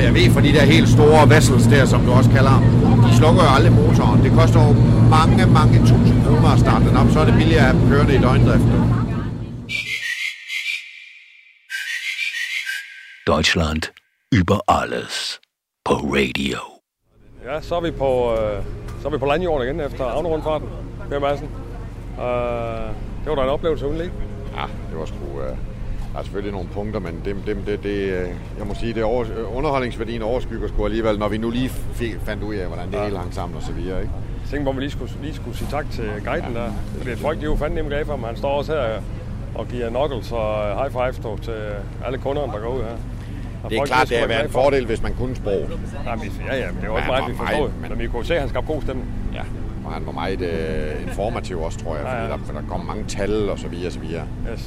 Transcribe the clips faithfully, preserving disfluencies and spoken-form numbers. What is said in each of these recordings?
jeg ved for de der helt store vessels der, som du også kalder dem, de slukker jo aldrig motoren. Det koster jo mange, mange tusind kroner at starte den op, så er det billigere at have kørende i døgndrift. Deutschland über alles på radio. Ja, så er vi på, øh, så er vi på landjorden igen efter Havnerundfarten, Per Madsen. Uh, det var da en oplevelse uden lige. Ja, det var sgu... Uh, der er selvfølgelig nogle punkter, men det, det, det, det, jeg må sige, det over, underholdningsværdien overskygger sgu alligevel, når vi nu lige fik, fandt ud af, hvordan det ja. hele hang sammen og så videre, ikke? Jeg tænkte, hvor vi lige skulle, lige skulle sige tak til guiden der. Fordi folk, de er jo fandme nemt glade for ham. Han står også her og giver knuckles og high five til alle kunderne, der går ud her. Og det er klart, det har været en fordel, hvis man kunne sprog. Jamen, ja, ja, men det var også meget, vi forstod. Men... men vi kunne se, at han skabte god stemning. Ja, og han var meget uh, informativ også, tror jeg, fordi ja, ja. Der, der kom mange tal og så videre, så videre. Yes.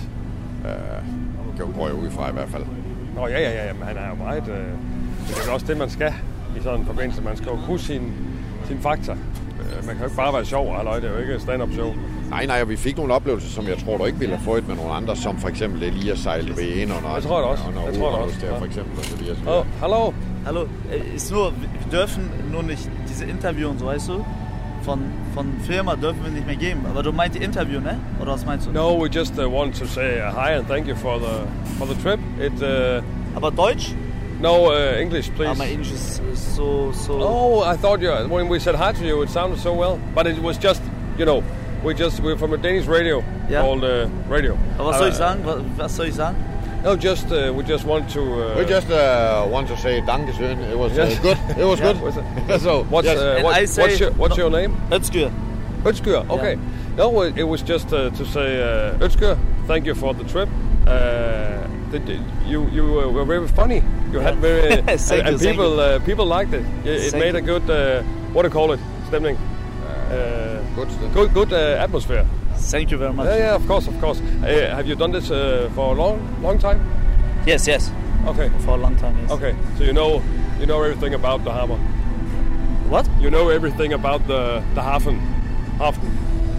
Uh, det går jeg ud fra i hvert fald. Nå, ja, ja, ja, men han er jo meget... Uh, det er også det, man skal i sådan en forbindelse. Man skal jo kunne sine sin fakta. Uh, man kan jo ikke bare være sjov, halløj, det er jo ikke stand-up show. Nej, nej, og vi fik nogle oplevelser, som jeg tror, du ikke ville have fået med nogle andre, som for eksempel Elias sejle ved en under. Jeg tror det også. Under jeg tror det også. Der, for eksempel, og så videre, så oh, hallo. Hallo, ist nur, wir dürfen nur nicht diese Interviewen, so weißt du, von, von Firma dürfen wir nicht mehr geben. Aber du meinst die Interview, ne? Oder was meinst du? No, we just uh, want to say uh, hi and thank you for the for the trip. It. Uh, Aber Deutsch? No, uh, English, please. Oh, my English is so so. Oh, I thought you when we said hi to you, it sounded so well, but it was just, you know, we just we're from a Danish radio yeah. called uh, radio. Aber was soll ich sagen? Was, was soll ich sagen? No, just uh, we just want to. Uh, we just uh, want to say Dankeschön. It was yes. uh, good. It was yeah. good. So what's yes. uh, what, say, what's your what's no, your name? Özgür. Özgür. Okay. Yeah. No, it was just uh, to say uh, Özgür. Thank you for the trip. Uh, the, you you were very funny. You had very and, you, and people uh, people liked it. It, it made you. a good uh, what do you call it? Stemning. Uh, good, good, good uh, atmosphere. Thank you very much. Yeah, yeah, of course, of course. Uh, have you done this uh, for a long, long time? Yes, yes. Okay. For a long time, yes. Okay, so you know, you know everything about the harbor. What? You know everything about the the Hafen, Hafen.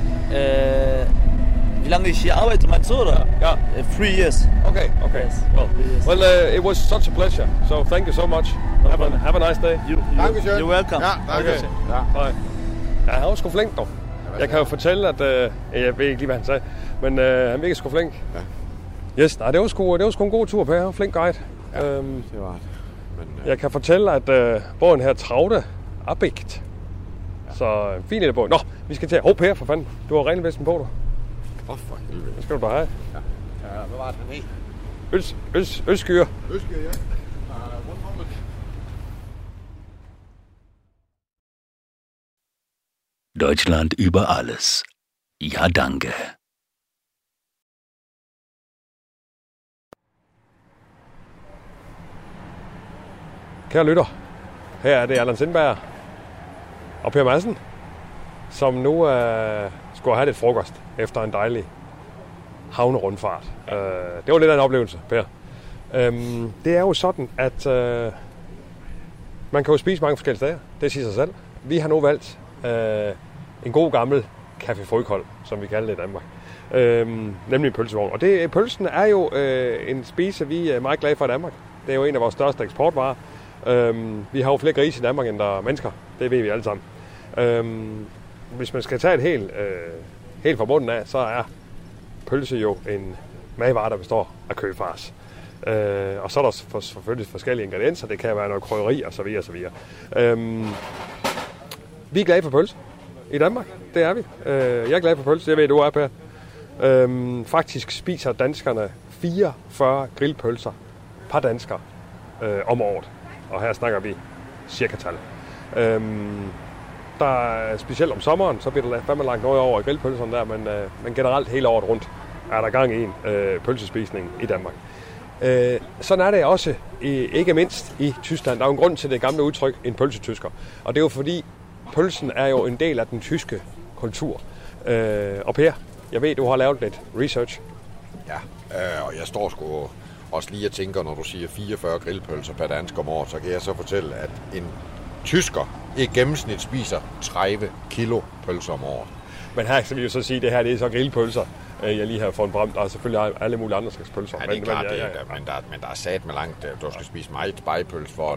Äh, wie lange ich hier arbeite, meinst du, oder? Ja. Uh, three years. Okay, okay. Yes. Well, years. well, uh, it was such a pleasure. So thank you so much. No have, a, have a nice day. You, you, Dankeschön. You're welcome. Ja, danke. Okay. Ja. Bye. Ja, han var sgu flink dog. Jeg kan jo fortælle, at øh, jeg ved ikke lige, hvad han sagde, men øh, han virker sgu flink. Ja. Yes, nej, det var sgu, det var sgu en god tur, Per. Han var flink guide. Ja, øhm, det var det. Men, øh... Jeg kan fortælle, at øh, båden her Traude Abigt. Ja. Så en fin lille båd. Nå, vi skal til. Hov, Per, for fanden. Du har regnvesten på dig. Åh, oh, for helvede. Det skal du bare have. Ja. Ja, hvad var det, han hed? Øls, øls, ølskyr. Ølskyr, ja. Deutschland über alles. Ja, danke. Kære lytter, her er det Allan Sindberg og Per Madsen, som nu øh, skulle have lidt frokost efter en dejlig havnerundfart. Øh, det var lidt af en oplevelse, Per. Øh, det er jo sådan, at øh, man kan jo spise mange forskellige steder. Det siger sig selv. Vi har nu valgt øh, en god gammel Café Frøkold, som vi kalder det i Danmark. Øhm, nemlig pølsevogn. Og det, pølsen er jo øh, en spise, vi er meget glade for i Danmark. Det er jo en af vores største eksportvarer. Øhm, vi har jo flere grise i Danmark, end der er mennesker. Det ved vi alle sammen. Øhm, hvis man skal tage et helt, øh, helt fra bunden af, så er pølse jo en madvare, der består af kødfars. Øh, og så er der for, selvfølgelig forskellige ingredienser. Det kan være noget krydderi og så videre og så videre. Øhm, vi er glade for pølse i Danmark. Det er vi. Øh, jeg er glad for pølse. Jeg ved, du er, Per. Øhm, faktisk spiser danskerne fireogfyrre grillpølser per dansker øh, om året. Og her snakker vi cirka tal. Øhm, der er specielt om sommeren, så bliver der fandme langt noget over grillpølserne der, men, øh, men generelt hele året rundt er der gang i en øh, pølsespisning i Danmark. Øh, sådan er det også, i, ikke mindst i Tyskland. Der er jo en grund til det gamle udtryk, en pølsetysker. Og det er jo fordi, pølsen er jo en del af den tyske kultur. Øh, og Per, jeg ved, du har lavet lidt research. Ja, øh, og jeg står sgu også lige og tænker, når du siger fireogfyrre grillpølser per dansk om året, så kan jeg så fortælle, at en tysker i gennemsnit spiser tredive kilo pølser om året. Men her skal vi jo så sige, at det her det er så grillpølser, jeg lige har fået brændt. Der er selvfølgelig alle mulige andre slags pølser. Ja, det er men, klart, men, ja, ja, ja. Det, men, der, men der er sat med langt. Du skal spise meget spejepølse for